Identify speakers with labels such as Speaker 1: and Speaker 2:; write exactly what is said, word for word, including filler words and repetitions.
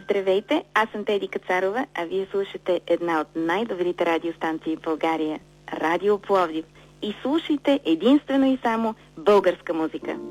Speaker 1: Здравейте, аз съм Теди Кацарова, а вие слушате една от най-добрите радиостанции в България – Радио Пловдив. И слушайте единствено и само българска музика.